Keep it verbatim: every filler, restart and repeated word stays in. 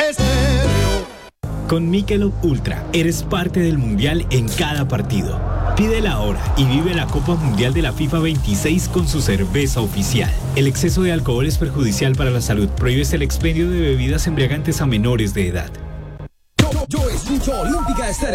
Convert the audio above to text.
Estéreo. Con Michelob Ultra eres parte del mundial en cada partido. Pídela ahora y vive la Copa Mundial de la FIFA veintiséis con su cerveza oficial. El exceso de alcohol es perjudicial para la salud. Prohíbes el expendio de bebidas embriagantes a menores de edad. Yo, yo escucho Olímpica Estéreo.